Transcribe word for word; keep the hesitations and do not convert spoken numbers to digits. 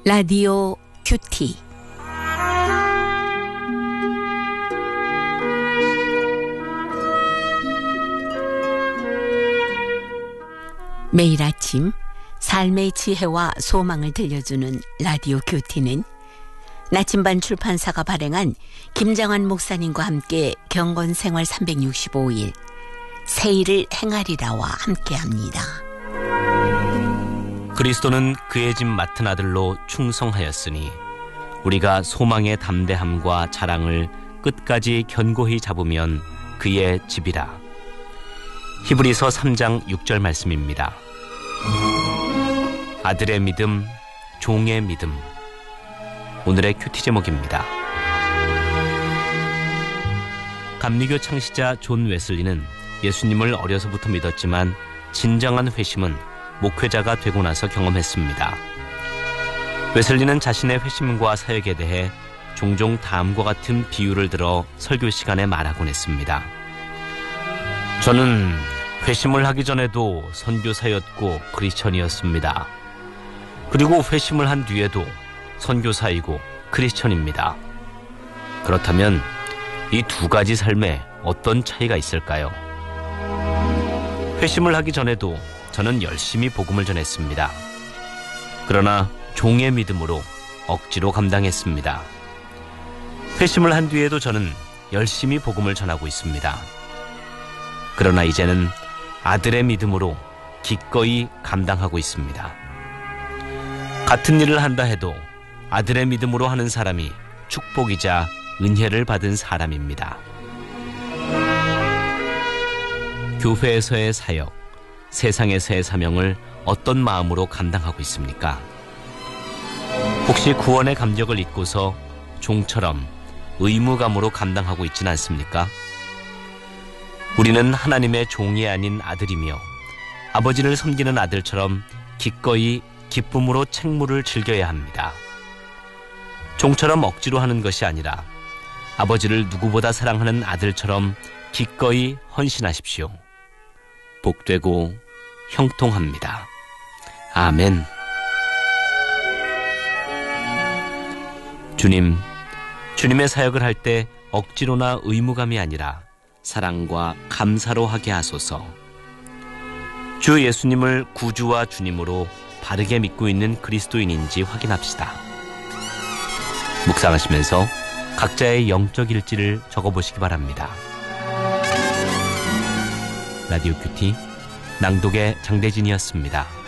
라디오 큐티. 매일 아침 삶의 지혜와 소망을 들려주는 라디오 큐티는 나침반 출판사가 발행한 김장환 목사님과 함께 경건생활 삼백육십오 일 새 일을 행하리라와 함께합니다. 그리스도는 그의 집 맡은 아들로 충성하였으니 우리가 소망의 담대함과 자랑을 끝까지 견고히 잡으면 그의 집이라. 히브리서 삼 장 육 절 말씀입니다. 아들의 믿음, 종의 믿음. 오늘의 큐티 제목입니다. 감리교 창시자 존 웨슬리는 예수님을 어려서부터 믿었지만 진정한 회심은 목회자가 되고 나서 경험했습니다. 웨슬리는 자신의 회심과 사역에 대해 종종 다음과 같은 비유를 들어 설교 시간에 말하곤 했습니다. 저는 회심을 하기 전에도 선교사였고 크리스천이었습니다. 그리고 회심을 한 뒤에도 선교사이고 크리스천입니다. 그렇다면 이 두 가지 삶에 어떤 차이가 있을까요? 회심을 하기 전에도 저는 열심히 복음을 전했습니다. 그러나 종의 믿음으로 억지로 감당했습니다. 회심을 한 뒤에도 저는 열심히 복음을 전하고 있습니다. 그러나 이제는 아들의 믿음으로 기꺼이 감당하고 있습니다. 같은 일을 한다 해도 아들의 믿음으로 하는 사람이 축복이자 은혜를 받은 사람입니다. 교회에서의 사역, 세상에서의 사명을 어떤 마음으로 감당하고 있습니까? 혹시 구원의 감격을 잊고서 종처럼 의무감으로 감당하고 있지는 않습니까? 우리는 하나님의 종이 아닌 아들이며 아버지를 섬기는 아들처럼 기꺼이 기쁨으로 책무를 즐겨야 합니다. 종처럼 억지로 하는 것이 아니라 아버지를 누구보다 사랑하는 아들처럼 기꺼이 헌신하십시오. 복되고 형통합니다. 아멘. 주님, 주님의 사역을 할 때 억지로나 의무감이 아니라 사랑과 감사로 하게 하소서. 주 예수님을 구주와 주님으로 바르게 믿고 있는 그리스도인인지 확인합시다. 묵상하시면서 각자의 영적 일지를 적어보시기 바랍니다. 라디오 큐티 낭독의 장대진이었습니다.